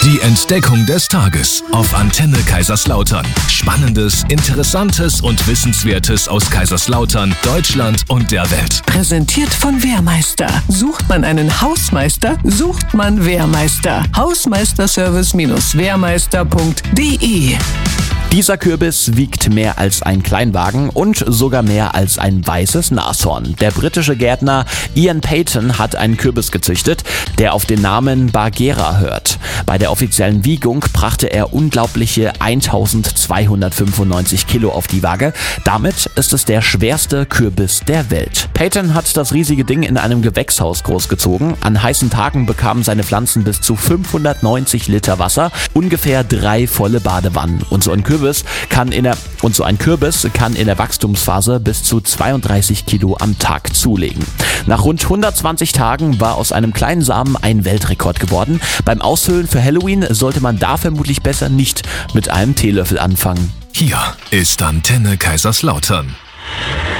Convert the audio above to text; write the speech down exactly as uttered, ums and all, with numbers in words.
Die Entdeckung des Tages auf Antenne Kaiserslautern. Spannendes, Interessantes und Wissenswertes aus Kaiserslautern, Deutschland und der Welt. Präsentiert von Wehrmeister. Sucht man einen Hausmeister, sucht man Wehrmeister. Hausmeisterservice Wehrmeister punkt de. Dieser Kürbis wiegt mehr als ein Kleinwagen und sogar mehr als ein weißes Nashorn. Der britische Gärtner Ian Payton hat einen Kürbis gezüchtet, der auf den Namen Bagheera hört. Bei der offiziellen Wiegung brachte er unglaubliche eintausendzweihundertfünfundneunzig Kilo auf die Waage. Damit ist es der schwerste Kürbis der Welt. Payton hat das riesige Ding in einem Gewächshaus großgezogen. An heißen Tagen bekamen seine Pflanzen bis zu fünfhundertneunzig Liter Wasser, ungefähr drei volle Badewannen. Und so ein Kürbis kann in der und so ein Kürbis kann in der Wachstumsphase bis zu zweiunddreißig Kilo am Tag zulegen. Nach rund hundertzwanzig Tagen war aus einem kleinen Samen ein Weltrekord geworden. Beim Aushöhlen für Halloween sollte man da vermutlich besser nicht mit einem Teelöffel anfangen. Hier ist Antenne Kaiserslautern.